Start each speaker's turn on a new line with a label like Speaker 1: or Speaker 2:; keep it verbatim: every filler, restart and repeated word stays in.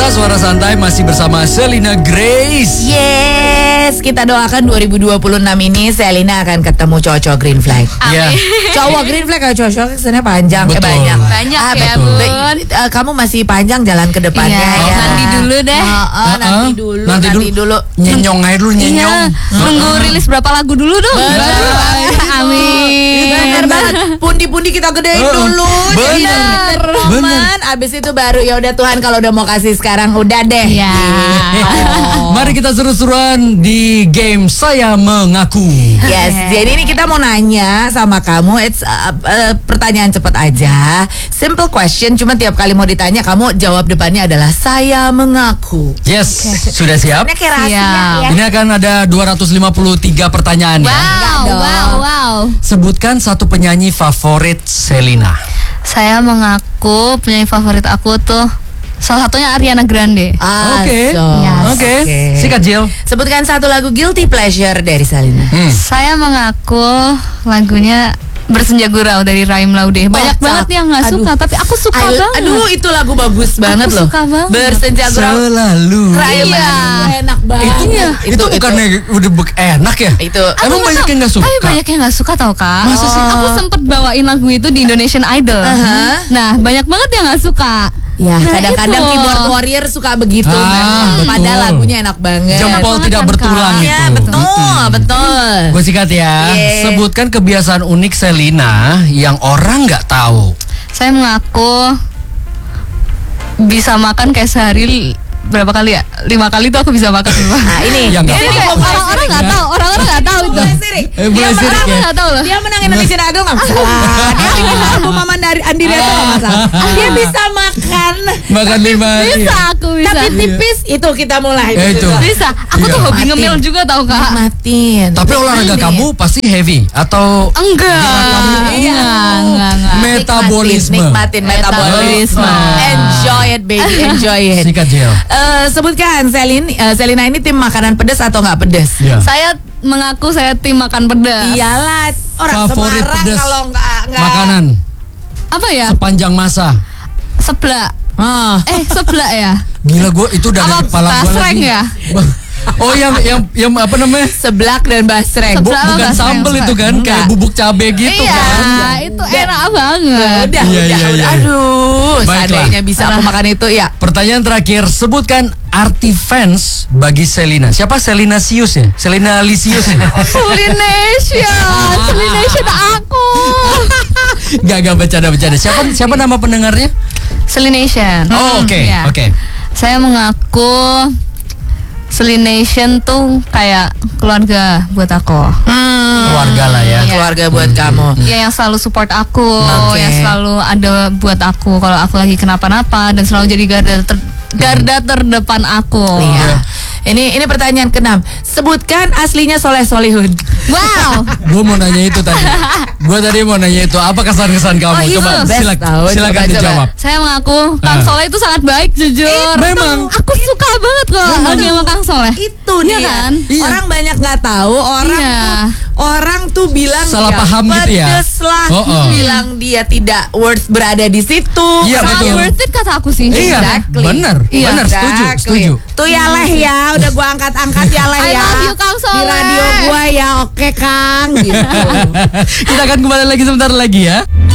Speaker 1: Suara Santai masih bersama Selina Grace.
Speaker 2: Yes, kita doakan dua ribu dua puluh enam ini Selina akan ketemu cowok-cowok green flag.
Speaker 1: Ya.
Speaker 2: Cowok green flag atau cowok kesannya panjang, eh
Speaker 1: Betul.
Speaker 2: banyak.
Speaker 3: Banyak
Speaker 2: ah,
Speaker 3: ya,
Speaker 2: betul.
Speaker 3: Bun.
Speaker 2: Uh, kamu masih panjang jalan ke depannya
Speaker 3: Iya,
Speaker 2: ya.
Speaker 3: nanti dulu deh.
Speaker 2: Uh, uh,
Speaker 1: Uh-uh.
Speaker 2: nanti dulu,
Speaker 1: Nanti
Speaker 2: nanti,
Speaker 1: dulu.
Speaker 2: dulu.
Speaker 1: Nyenyong aja dulu, nyenyong.
Speaker 3: Iya, nunggu rilis berapa lagu dulu dong.
Speaker 2: Betul.
Speaker 3: Amin.
Speaker 2: Bener banget. Pundi-pundi kita gedein
Speaker 1: Uh,
Speaker 2: dulu.
Speaker 1: bener.
Speaker 2: Jadi momen.
Speaker 1: Bener.
Speaker 2: Abis itu baru ya udah Tuhan kalau udah mau kasih sekarang udah deh.
Speaker 3: Iya.
Speaker 2: Oh.
Speaker 1: Mari kita seru-seruan di game Saya Mengaku.
Speaker 2: Yes, jadi ini kita mau nanya sama kamu. It's uh, uh, pertanyaan cepat aja, simple question. Cuma tiap kali mau ditanya kamu jawab depannya adalah saya mengaku.
Speaker 1: Yes, sudah siap?
Speaker 2: Ini kayak rahasia
Speaker 3: Siap.
Speaker 2: ya.
Speaker 1: Ini akan ada dua ratus lima puluh tiga pertanyaan ya.
Speaker 3: Wow,
Speaker 2: dong.
Speaker 3: wow, wow.
Speaker 1: Sebutkan satu penyanyi favorit Selina.
Speaker 3: Saya mengaku penyanyi favorit aku tuh salah satunya Ariana Grande.
Speaker 2: Ah,
Speaker 1: Oke.
Speaker 2: so,
Speaker 3: Yes.
Speaker 1: Oke,
Speaker 2: oke.
Speaker 1: sikat Jill.
Speaker 2: Sebutkan satu lagu guilty pleasure dari Selina.
Speaker 1: Hmm.
Speaker 3: Saya mengaku lagunya Bersenja Gurau dari Raim Laude. Banyak
Speaker 2: Oh,
Speaker 3: banget
Speaker 2: cak-
Speaker 3: yang nggak
Speaker 2: aduh.
Speaker 3: suka, tapi aku suka
Speaker 2: Aduh,
Speaker 3: banget.
Speaker 2: aduh, itu lagu bagus banget
Speaker 3: Aku
Speaker 2: loh.
Speaker 3: suka banget.
Speaker 2: Bersenja Gurau.
Speaker 1: Selalu.
Speaker 2: Raim
Speaker 3: Iya.
Speaker 2: Laude, enak banget.
Speaker 1: Itu,
Speaker 3: Iya.
Speaker 1: itu, bukannya udah bek- enak ya?
Speaker 2: Itu.
Speaker 3: Aku
Speaker 1: Emang
Speaker 3: nggak
Speaker 1: banyak
Speaker 3: tahu.
Speaker 1: yang nggak suka?
Speaker 3: Tapi banyak yang nggak suka tau kak.
Speaker 1: Masa sih?
Speaker 3: Aku sempet bawain lagu itu di Indonesian Idol.
Speaker 2: Aha.
Speaker 3: Nah banyak banget yang nggak suka.
Speaker 2: Ya,
Speaker 3: Nah,
Speaker 2: kadang-kadang
Speaker 3: itu.
Speaker 2: keyboard warrior suka begitu.
Speaker 1: Ah,
Speaker 2: memang. Padahal
Speaker 1: betul.
Speaker 2: lagunya enak banget.
Speaker 1: Jempol
Speaker 3: banget
Speaker 1: tidak
Speaker 3: kan,
Speaker 1: bertulang
Speaker 3: Kak?
Speaker 1: itu.
Speaker 2: Ya, betul, betul.
Speaker 1: Gue sikat ya.
Speaker 2: Yeah.
Speaker 1: Sebutkan kebiasaan unik Selina yang orang nggak tahu.
Speaker 3: Saya mengaku bisa makan kayak sehari berapa kali ya? Lima kali tuh aku bisa makan.
Speaker 2: Nah, ini.
Speaker 1: Yang nggak
Speaker 2: Ini
Speaker 1: apa-apa.
Speaker 2: kayak mulai
Speaker 3: Orang-orang
Speaker 2: sirik
Speaker 3: nggak
Speaker 2: ya.
Speaker 3: tahu, orang-orang nggak tahu itu.
Speaker 2: Mulai sirik.
Speaker 1: Eh, mulai
Speaker 2: Dia
Speaker 1: sirik
Speaker 2: menang-
Speaker 1: ya.
Speaker 3: Nggak tahu loh.
Speaker 2: Dia menang Indonesian Idol nggak masalah. Dia bikin album Mama dari Andira tuh nggak masalah. Dia bisa makan.
Speaker 1: Makan lima.
Speaker 3: Bisa aku bisa.
Speaker 2: Tapi tipis itu kita mulai.
Speaker 1: Eh, itu.
Speaker 3: Bisa. Aku tuh
Speaker 1: Iya.
Speaker 3: hobi
Speaker 2: Matiin.
Speaker 3: ngemil juga tau kak.
Speaker 2: Matiin.
Speaker 1: Tapi olahraga kamu pasti heavy atau
Speaker 3: Enggak.
Speaker 2: Iya.
Speaker 3: Enggak, enggak, enggak.
Speaker 1: metabolisme.
Speaker 2: Nikmatin metabolisme.
Speaker 3: Metabolisme.
Speaker 2: Enjoy it baby, enjoy it.
Speaker 1: Sikat Jill.
Speaker 2: Eh, sebutkan Selin, eh, Selina ini tim makanan pedas atau nggak pedas?
Speaker 1: Iya.
Speaker 3: Saya mengaku saya tim makan pedas.
Speaker 2: Iyalah, orang
Speaker 1: Favorit
Speaker 2: Semarang
Speaker 1: pedas
Speaker 2: kalau nggak nggak
Speaker 1: makanan
Speaker 3: Apa ya?
Speaker 1: sepanjang masa.
Speaker 3: Seblak.
Speaker 2: Ah.
Speaker 3: Eh, seblak ya?
Speaker 1: Gila gue itu dari
Speaker 3: Apa,
Speaker 1: kepala gue
Speaker 3: basreng
Speaker 1: lagi.
Speaker 3: ya?
Speaker 1: Oh yang yang yang apa namanya?
Speaker 2: Seblak dan basreng.
Speaker 1: Bu-
Speaker 3: Seblak apa
Speaker 1: bukan
Speaker 3: basreng?
Speaker 1: sambel itu kan,
Speaker 2: Enggak.
Speaker 1: kayak bubuk cabe gitu
Speaker 3: Iya,
Speaker 1: kan.
Speaker 3: itu enak banget.
Speaker 2: Udah,
Speaker 1: Iya,
Speaker 2: udah,
Speaker 1: iya,
Speaker 2: udah.
Speaker 1: iya.
Speaker 2: Aduh,
Speaker 1: Baiklah.
Speaker 2: seandainya bisa aku makan itu ya.
Speaker 1: Pertanyaan terakhir, sebutkan arti fans bagi Selina. Siapa Selina Sius ya? Selina Lisius ya?
Speaker 3: Selination, Selination aku.
Speaker 1: Gak, gak bercanda-bercanda. Siapa siapa nama pendengarnya?
Speaker 3: Selination.
Speaker 1: Oh, oke,
Speaker 3: Iya.
Speaker 1: oke.
Speaker 3: Saya mengaku Selination tuh kayak keluarga buat aku.
Speaker 2: Hmm.
Speaker 1: Keluarga lah ya.
Speaker 2: Keluarga buat kamu.
Speaker 3: Ya yang selalu support aku,
Speaker 2: Oke.
Speaker 3: yang selalu ada buat aku kalau aku lagi kenapa-napa dan selalu jadi garda ter- garda terdepan aku.
Speaker 2: Iya. Ini ini pertanyaan keenam. Sebutkan aslinya Soleh Solihun.
Speaker 3: Wow.
Speaker 1: Gue mau nanya itu tadi. Gue tadi mau nanya itu. Apa kesan-kesan kamu?
Speaker 2: Oh, itu
Speaker 1: Coba
Speaker 2: best
Speaker 1: silak-
Speaker 2: tahu.
Speaker 1: silakan
Speaker 2: Coba, coba.
Speaker 1: dijawab.
Speaker 3: Saya mengaku Kang
Speaker 1: Ah.
Speaker 3: Soleh itu sangat baik, jujur.
Speaker 1: memang.
Speaker 3: Aku suka banget kok lagi sama Kang Soleh.
Speaker 2: Itu
Speaker 3: Iya
Speaker 2: dia.
Speaker 3: kan?
Speaker 1: Iya.
Speaker 2: Orang banyak nggak tahu. Orang
Speaker 3: Iya.
Speaker 2: tuh, orang tuh bilang
Speaker 1: Salah
Speaker 2: dia
Speaker 1: paham gitu ya.
Speaker 2: pedes lah.
Speaker 1: Oh, oh.
Speaker 2: Bilang dia tidak worth berada di situ.
Speaker 1: Iya,
Speaker 3: Sangat
Speaker 1: betul.
Speaker 3: worth it kata aku sih.
Speaker 1: Iya,
Speaker 2: Exactly.
Speaker 1: bener,
Speaker 3: Iya.
Speaker 1: bener, setuju,
Speaker 2: Exactly.
Speaker 1: setuju.
Speaker 2: Tuh ya Leh ya, udah gua angkat-angkat ya Leh
Speaker 3: I
Speaker 2: ya.
Speaker 3: love you, Kang Soleh.
Speaker 2: Di radio gua ya, oke Kang gitu.
Speaker 1: Kita akan kembali lagi sebentar lagi ya.